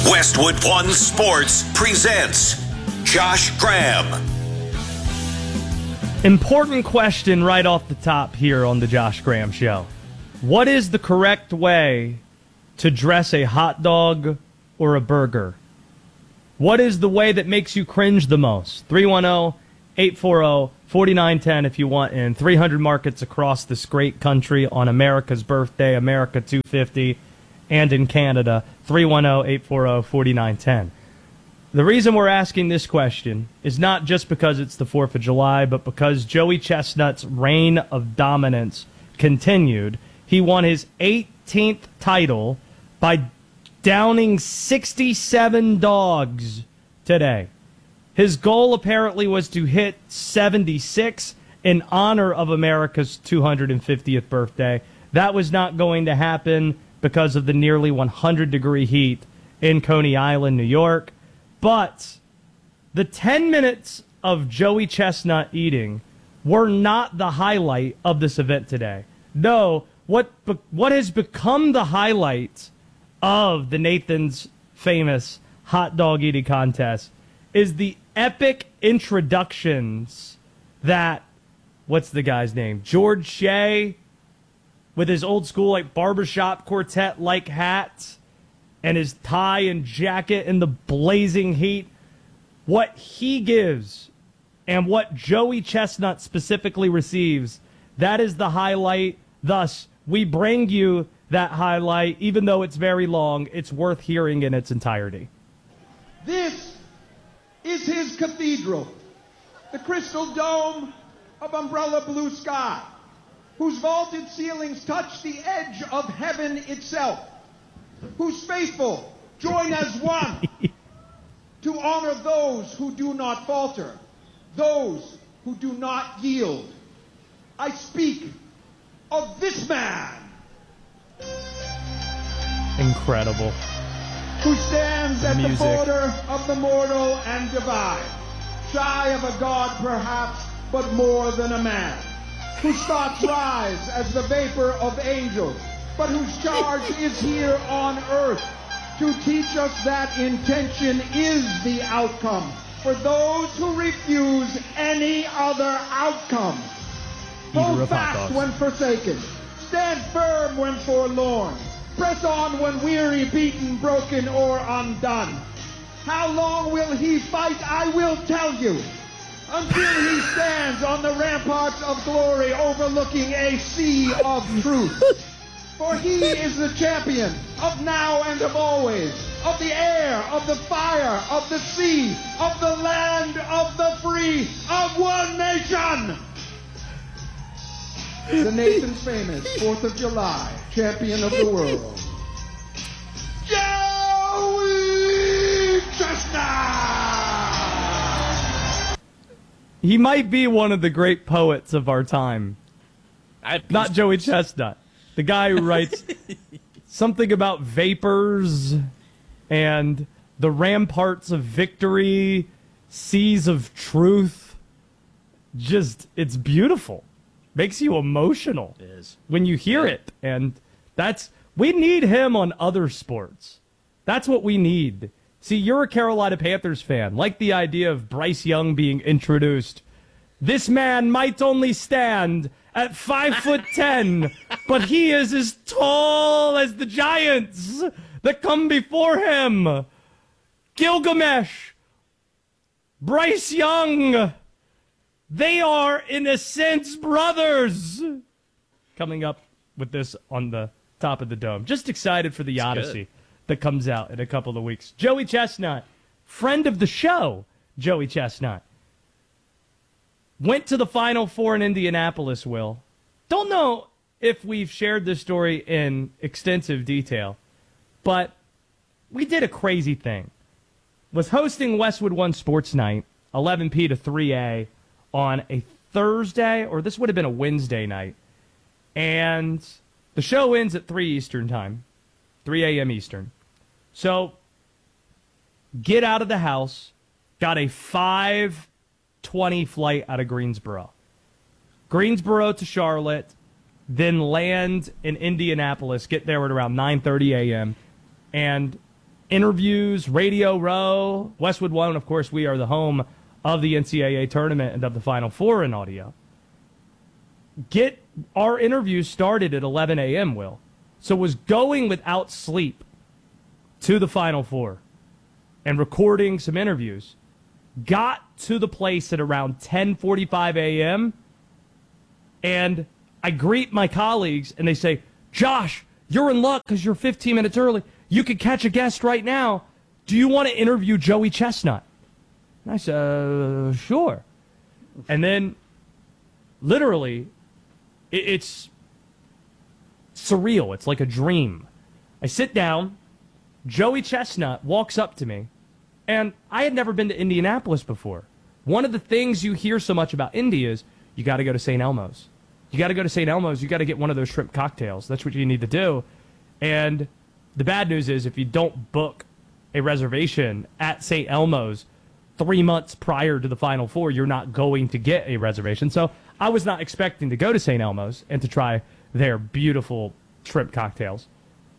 Westwood One Sports presents Josh Graham. Important question right off the top here on the Josh Graham Show. What is the correct way to dress a hot dog or a burger? What is the way that makes you cringe the most? 310-840-4910 if you want in 300 markets across this great country on America's birthday, America 250, and in Canada, 310-840-4910. The reason we're asking this question is not just because it's the 4th of July, but because Joey Chestnut's reign of dominance continued. He won his 18th title by downing 67 dogs today. His goal apparently was to hit 76 in honor of America's 250th birthday. That was not going to happen because of the nearly 100-degree heat in Coney Island, New York. But the 10 minutes of Joey Chestnut eating were not the highlight of this event today. No, what has become the highlight of the Nathan's famous hot dog eating contest is the epic introductions that, what's the guy's name? George Shea, with his old school like barbershop quartet-like hat and his tie and jacket in the blazing heat. What he gives and what Joey Chestnut specifically receives, that is the highlight. Thus, we bring you that highlight. Even though it's very long, it's worth hearing in its entirety. This is his cathedral, the crystal dome of umbrella blue sky, whose vaulted ceilings touch the edge of heaven itself, whose faithful join as one to honor those who do not falter, those who do not yield. I speak of this man. Incredible. Who stands at the border of the mortal and divine, shy of a god perhaps, but more than a man. Whose thoughts rise as the vapor of angels, but whose charge is here on earth to teach us that intention is the outcome for those who refuse any other outcome. Hold fast when forsaken. Stand firm when forlorn. Press on when weary, beaten, broken, or undone. How long will he fight? I will tell you. Until he stands on the ramparts of glory overlooking a sea of truth. For he is the champion of now and of always, of the air, of the fire, of the sea, of the land, of the free, of one nation. The Nathan's famous 4th of July champion of the world, Joey Chestnut! He might be one of the great poets of our time. Not Joey Chestnut. The guy who writes something about vapors and the ramparts of victory, seas of truth. Just, it's beautiful. Makes you emotional. It is. When you hear it. And we need him on other sports. That's what we need. See, you're a Carolina Panthers fan. Like the idea of Bryce Young being introduced. This man might only stand at 5'10", but he is as tall as the giants that come before him. Gilgamesh, Bryce Young, they are, in a sense, brothers. Coming up with this on the top of the dome. Just excited for the Odyssey that comes out in a couple of weeks. Joey Chestnut, friend of the show, Joey Chestnut. Went to the Final Four in Indianapolis, Will. Don't know if we've shared this story in extensive detail, but we did a crazy thing. Was hosting Westwood One Sports Night, 11 p to 3 a, on a Thursday, or this would have been a Wednesday night. And the show ends at 3 Eastern time, 3 a.m. Eastern. So, get out of the house, got a 5:20 flight out of Greensboro. Greensboro to Charlotte, then land in Indianapolis, get there at around 9:30 a.m., and interviews, Radio Row, Westwood One. Of course, we are the home of the NCAA tournament and of the Final Four in audio. Get our interviews started at 11 a.m., Will. So was going without sleep to the Final Four and recording some interviews. Got to the place at around 10:45 a.m., and I greet my colleagues, and they say, Josh, you're in luck because you're 15 minutes early. You could catch a guest right now. Do you want to interview Joey Chestnut? And I said, sure. And then, literally, it's surreal. It's like a dream. I sit down. Joey Chestnut walks up to me, and I had never been to Indianapolis before. One of the things you hear so much about Indy is you got to go to St. Elmo's. You got to go to St. Elmo's. You got to get one of those shrimp cocktails. That's what you need to do. And the bad news is if you don't book a reservation at St. Elmo's 3 months prior to the Final Four, you're not going to get a reservation. So I was not expecting to go to St. Elmo's and to try their beautiful shrimp cocktails.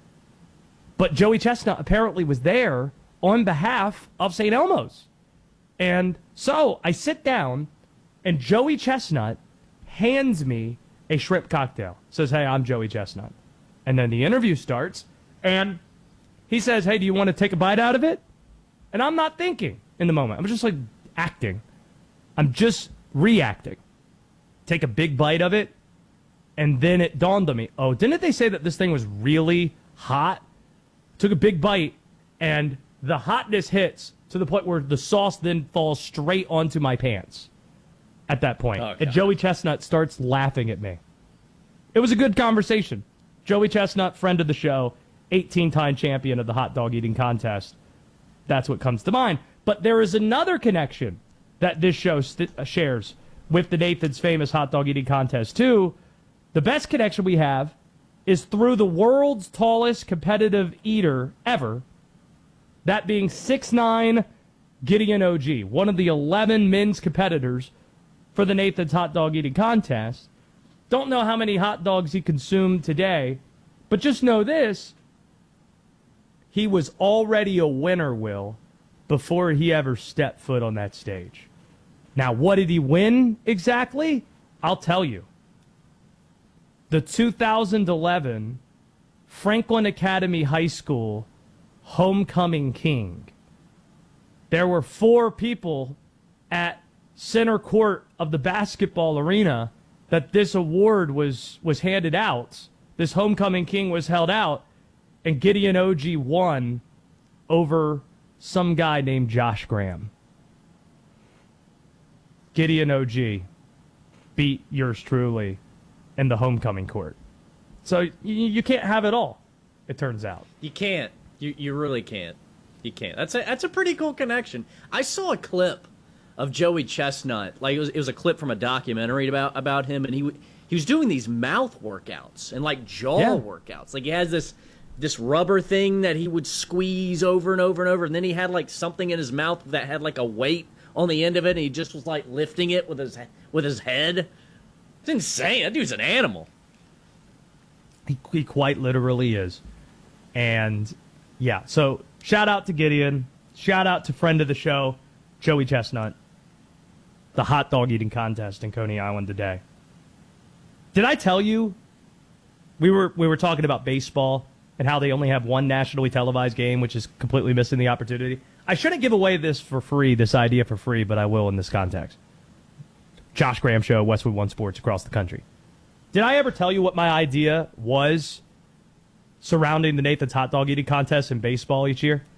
But Joey Chestnut apparently was there on behalf of St. Elmo's. And so I sit down, and Joey Chestnut hands me a shrimp cocktail. Says, hey, I'm Joey Chestnut. And then the interview starts, and he says, hey, do you want to take a bite out of it? And I'm not thinking in the moment. I'm just like acting. I'm just reacting. Take a big bite of it, and then it dawned on me, oh, didn't they say that this thing was really hot? Took a big bite, and the hotness hits to the point where the sauce then falls straight onto my pants at that point. Okay. And Joey Chestnut starts laughing at me. It was a good conversation. Joey Chestnut, friend of the show, 18-time champion of the hot dog eating contest. That's what comes to mind. But there is another connection that this show shares with the Nathan's famous hot dog eating contest, too. The best connection we have is through the world's tallest competitive eater ever, that being 6'9" Gideon OG, one of the 11 men's competitors for the Nathan's hot dog eating contest. Don't know how many hot dogs he consumed today, but just know this, he was already a winner, Will, before he ever stepped foot on that stage. Now, what did he win exactly? I'll tell you. The 2011 Franklin Academy High School Homecoming King. There were 4 people at center court of the basketball arena that this award was handed out. This Homecoming King was held out, and Gideon OG won over some guy named Josh Graham. Gideon OG beat yours truly in the homecoming court. So you can't have it all, it turns out. You can't. You really can't. You can't. That's a pretty cool connection. I saw a clip of Joey Chestnut. Like it was a clip from a documentary about him, and he was doing these mouth workouts and like jaw workouts. Like he has this rubber thing that he would squeeze over and over and over, and then he had like something in his mouth that had like a weight on the end of it, and he just was like lifting it with his head. It's insane. That dude's an animal. He quite literally is. And yeah, so shout out to Gideon. Shout out to friend of the show, Joey Chestnut. The hot dog eating contest in Coney Island today. Did I tell you we were talking about baseball and how they only have one nationally televised game, which is completely missing the opportunity? I shouldn't give away this idea for free, but I will in this context. Josh Graham Show, Westwood One Sports across the country. Did I ever tell you what my idea was surrounding the Nathan's hot dog eating contest in baseball each year?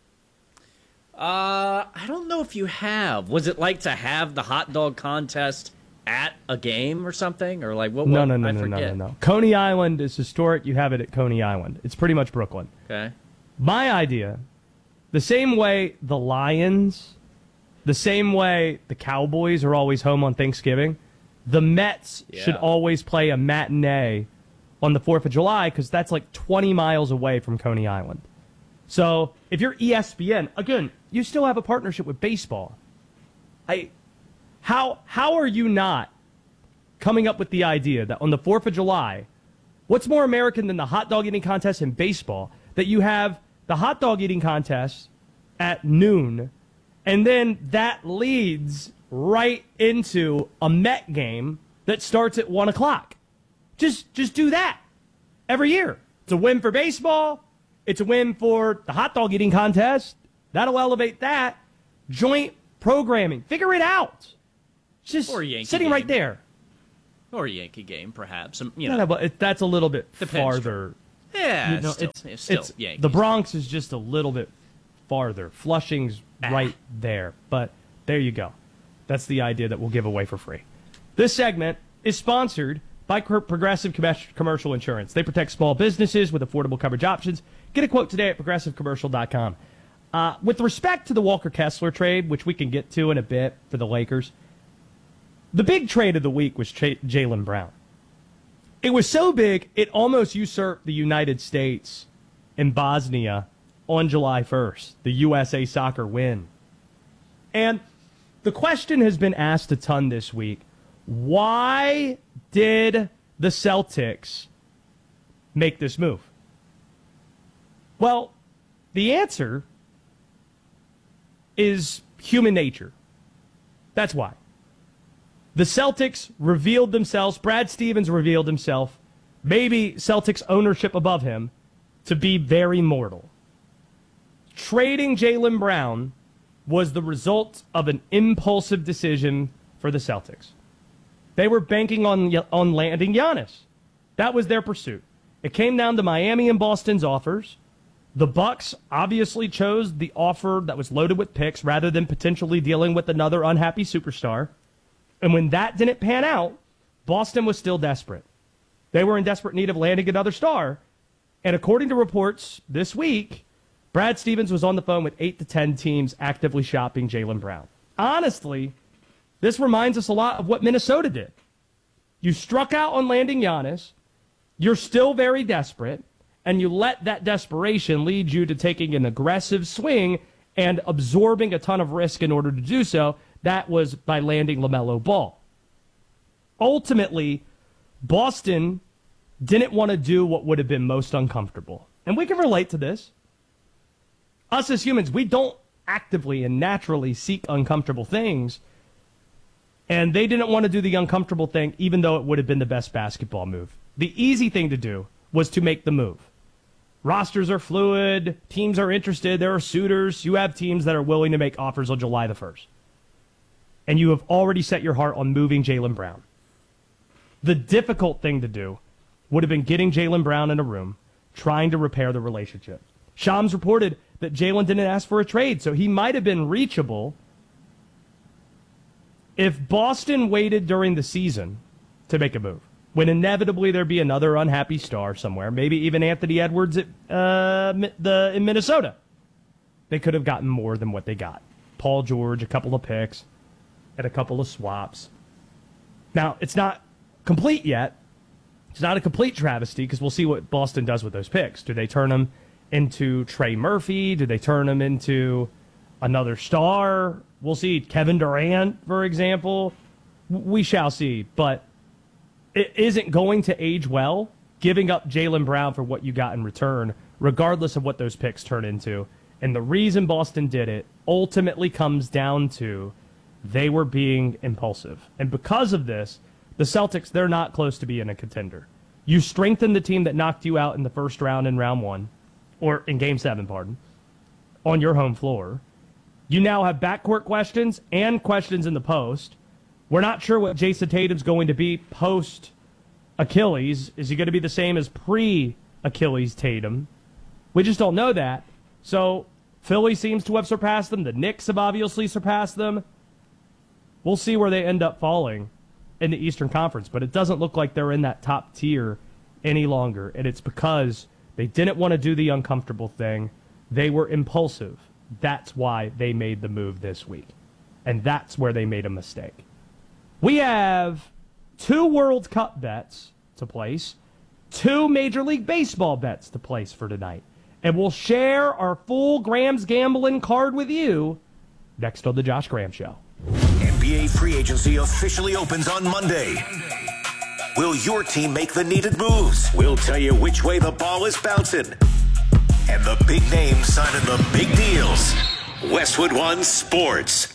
I don't know if you have. Was it like to have the hot dog contest at a game or something? Or like what? No. Coney Island is historic. You have it at Coney Island. It's pretty much Brooklyn. Okay. My idea, the same way the Lions, the same way the Cowboys are always home on Thanksgiving, the Mets should always play a matinee on the 4th of July because that's like 20 miles away from Coney Island. So if you're ESPN, again, you still have a partnership with baseball. How are you not coming up with the idea that on the 4th of July, what's more American than the hot dog eating contest in baseball, that you have the hot dog eating contest at noon, and then that leads right into a Met game that starts at 1 o'clock. Just do that every year. It's a win for baseball. It's a win for the hot dog eating contest. That'll elevate that. Joint programming. Figure it out. It's just sitting right there. Or a Yankee game, perhaps. No, but that's a little bit farther. Yeah, still Yankees. The Bronx is just a little bit farther. Flushing's right there. But there you go. That's the idea that we'll give away for free. This segment is sponsored by Progressive Commercial Insurance. They protect small businesses with affordable coverage options. Get a quote today at progressivecommercial.com. With respect to the Walker Kessler trade, which we can get to in a bit for the Lakers, the big trade of the week was Jaylen Brown. It was so big, it almost usurped the United States in Bosnia on July 1st, the USA Soccer win. And the question has been asked a ton this week. Why did the Celtics make this move? Well, the answer is human nature. That's why. The Celtics revealed themselves, Brad Stevens revealed himself, maybe Celtics ownership above him, to be very mortal. Trading Jaylen Brown was the result of an impulsive decision for the Celtics. They were banking on landing Giannis. That was their pursuit. It came down to Miami and Boston's offers. The Bucks obviously chose the offer that was loaded with picks rather than potentially dealing with another unhappy superstar. And when that didn't pan out, Boston was still desperate. They were in desperate need of landing another star. And according to reports this week, Brad Stevens was on the phone with 8 to 10 teams actively shopping Jaylen Brown. Honestly, this reminds us a lot of what Minnesota did. You struck out on landing Giannis. You're still very desperate. And you let that desperation lead you to taking an aggressive swing and absorbing a ton of risk in order to do so. That was by landing LaMelo Ball. Ultimately, Boston didn't want to do what would have been most uncomfortable. And we can relate to this. Us as humans, we don't actively and naturally seek uncomfortable things. And they didn't want to do the uncomfortable thing, even though it would have been the best basketball move. The easy thing to do was to make the move. Rosters are fluid. Teams are interested. There are suitors. You have teams that are willing to make offers on July the 1st. And you have already set your heart on moving Jaylen Brown. The difficult thing to do would have been getting Jaylen Brown in a room, trying to repair the relationship. Shams reported that Jaylen didn't ask for a trade, so he might have been reachable if Boston waited during the season to make a move, when inevitably there'd be another unhappy star somewhere, maybe even Anthony Edwards in Minnesota. They could have gotten more than what they got. Paul George, a couple of picks, and a couple of swaps. Now, it's not complete yet. It's not a complete travesty because we'll see what Boston does with those picks. Do they turn them into Trey Murphy? Do they turn them into another star? We'll see. Kevin Durant, for example. We shall see. But it isn't going to age well giving up Jaylen Brown for what you got in return, regardless of what those picks turn into. And the reason Boston did it ultimately comes down to they were being impulsive. And because of this, the Celtics, they're not close to being a contender. You strengthen the team that knocked you out in the first round in round one, or in game 7, pardon, on your home floor. You now have backcourt questions and questions in the post. We're not sure what Jason Tatum's going to be post-Achilles. Is he going to be the same as pre-Achilles Tatum? We just don't know that. So Philly seems to have surpassed them. The Knicks have obviously surpassed them. We'll see where they end up falling in the Eastern Conference, but it doesn't look like they're in that top tier any longer, and it's because they didn't want to do the uncomfortable thing. They were impulsive. That's why they made the move this week, and that's where they made a mistake. We have 2 World Cup bets to place, 2 Major League Baseball bets to place for tonight, and we'll share our full Graham's Gambling card with you next on the Josh Graham Show. NBA free agency officially opens on Monday. Will your team make the needed moves? We'll tell you which way the ball is bouncing. and the big names signing the big deals. Westwood One Sports.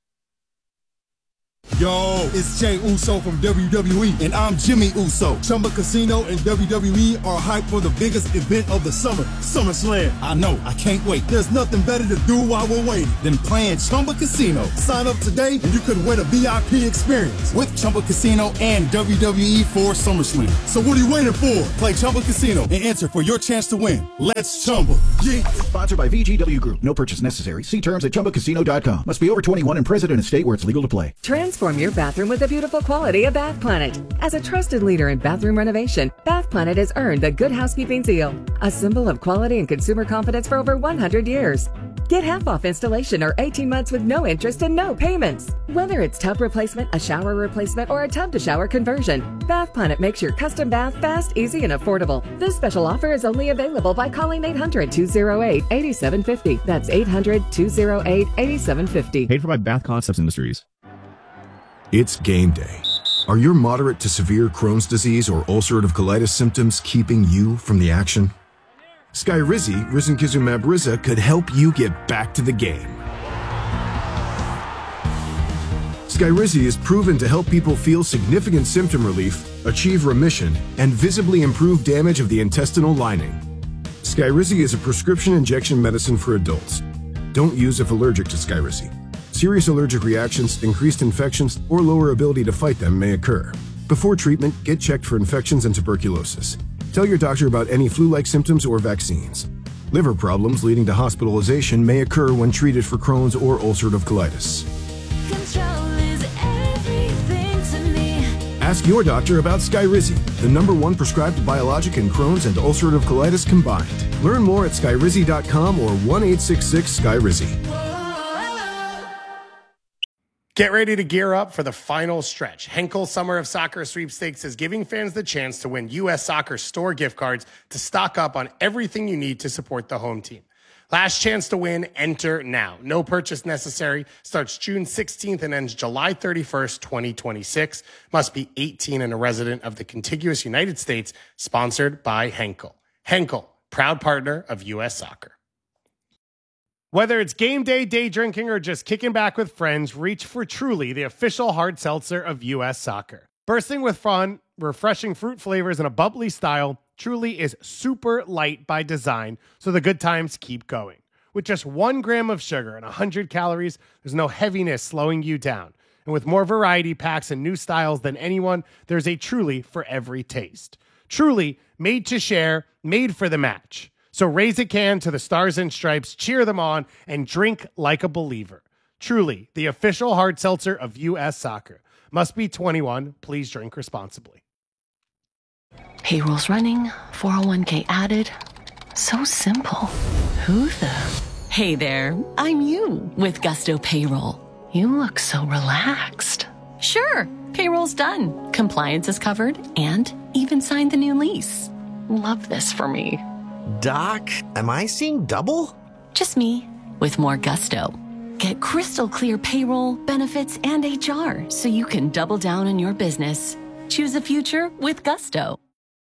Yo, it's Jey Uso from WWE, and I'm Jimmy Uso. Chumba Casino and WWE are hyped for the biggest event of the summer, SummerSlam. I know, I can't wait. There's nothing better to do while we're waiting than playing Chumba Casino. Sign up today, and you could win a VIP experience with Chumba Casino and WWE for SummerSlam. So what are you waiting for? Play Chumba Casino and enter for your chance to win. Let's Chumba. Yeah. Sponsored by VGW Group. No purchase necessary. See terms at ChumbaCasino.com. Must be over 21 and present in a state where it's legal to play. Transform your bathroom with the beautiful quality of Bath Planet. As a trusted leader in bathroom renovation, Bath Planet has earned the Good Housekeeping seal, a symbol of quality and consumer confidence for over 100 years. Get half off installation or 18 months with no interest and no payments. Whether it's tub replacement, a shower replacement, or a tub-to-shower conversion, Bath Planet makes your custom bath fast, easy, and affordable. This special offer is only available by calling 800-208-8750. That's 800-208-8750. Paid for by Bath Concepts Industries. It's game day. Are your moderate to severe Crohn's disease or ulcerative colitis symptoms keeping you from the action? Skyrizi, risankizumab Riza, could help you get back to the game. Skyrizi is proven to help people feel significant symptom relief, achieve remission, and visibly improve damage of the intestinal lining. Skyrizi is a prescription injection medicine for adults. Don't use if allergic to Skyrizi. Serious allergic reactions, increased infections, or lower ability to fight them may occur. Before treatment, get checked for infections and tuberculosis. Tell your doctor about any flu-like symptoms or vaccines. Liver problems leading to hospitalization may occur when treated for Crohn's or ulcerative colitis. Control is everything to me. Ask your doctor about Skyrizi, the #1 prescribed biologic in Crohn's and ulcerative colitis combined. Learn more at skyrizi.com or 1-866-SKYRIZI. Get ready to gear up for the final stretch. Henkel Summer of Soccer Sweepstakes is giving fans the chance to win U.S. Soccer store gift cards to stock up on everything you need to support the home team. Last chance to win, enter now. No purchase necessary. Starts June 16th and ends July 31st, 2026. Must be 18 and a resident of the contiguous United States. Sponsored by Henkel. Henkel, proud partner of U.S. Soccer. Whether it's game day, day drinking, or just kicking back with friends, reach for Truly, the official hard seltzer of U.S. Soccer. Bursting with fun, refreshing fruit flavors, and a bubbly style, Truly is super light by design, so the good times keep going. With just 1 gram of sugar and 100 calories, there's no heaviness slowing you down. And with more variety packs and new styles than anyone, there's a Truly for every taste. Truly, made to share, made for the match. So raise a can to the Stars and Stripes, cheer them on, and drink like a believer. Truly, the official hard seltzer of U.S. Soccer. Must be 21. Please drink responsibly. Payroll's running, 401k added. So simple. Who the? Hey there, I'm you with Gusto Payroll. You look so relaxed. Sure, payroll's done. Compliance is covered and even signed the new lease. Love this for me. Doc, am I seeing double? Just me, with more gusto. Get crystal clear payroll, benefits, and HR so you can double down on your business. Choose a future with Gusto.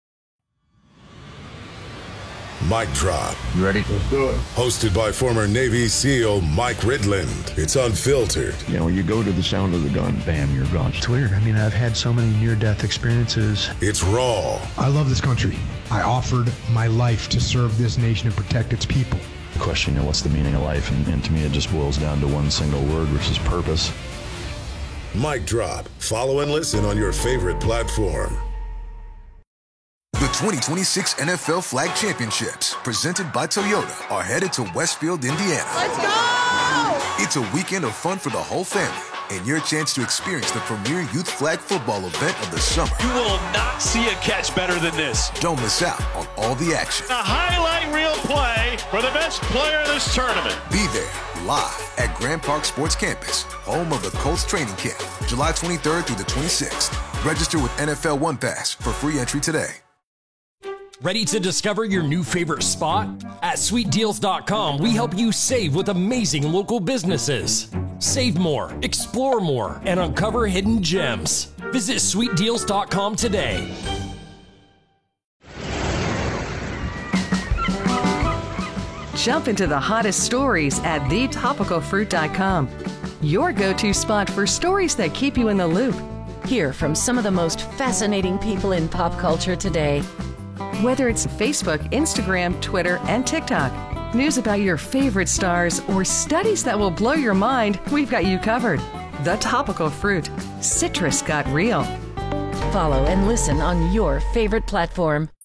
Mic Drop. You ready? Let's do it. Hosted by former Navy SEAL Mike Ridland. It's unfiltered. You know, you go to the sound of the gun, bam, you're gone. It's weird. I mean, I've had so many near-death experiences. It's raw. I love this country. I offered my life to serve this nation and protect its people. The question, what's the meaning of life? And to me, it just boils down to one single word, which is purpose. Mic Drop. Follow and listen on your favorite platform. The 2026 NFL Flag Championships, presented by Toyota, are headed to Westfield, Indiana. Let's go! It's a weekend of fun for the whole family and your chance to experience the premier youth flag football event of the summer. You will not see a catch better than this. Don't miss out on all the action. A highlight reel play for the best player of this tournament. Be there live at Grand Park Sports Campus, home of the Colts training camp, July 23rd through the 26th. Register with NFL One Pass for free entry today. Ready to discover your new favorite spot? At SweetDeals.com, we help you save with amazing local businesses. Save more, explore more, and uncover hidden gems. Visit SweetDeals.com today. jump into the hottest stories at thetopicalfruit.com. Your go-to spot for stories that keep you in the loop. Hear from some of the most fascinating people in pop culture today. Whether it's Facebook, Instagram, Twitter, and TikTok, news about your favorite stars, or studies that will blow your mind, we've got you covered. The Topical Fruit. Citrus got real. Follow and listen on your favorite platform.